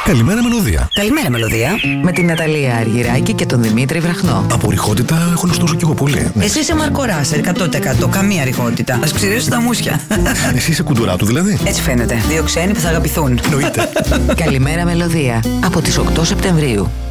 Καλημέρα μελωδία. Καλημέρα μελωδία. Με την Ναταλία Αργυράκη και τον Δημήτρη Βραχνό. Από ρηχότητα έχω ωστόσο κι εγώ πολύ. Ναι. Εσύ είσαι Μαρκοράσερ 100%. Καμία ρηχότητα. Ας ξηρίσω τα μουσια. Εσύ είσαι κουντουράτου δηλαδή. Έτσι φαίνεται. Δύο ξένοι που θα αγαπηθούν. Εννοείται. Καλημέρα μελωδία. Από τις 8 Σεπτεμβρίου.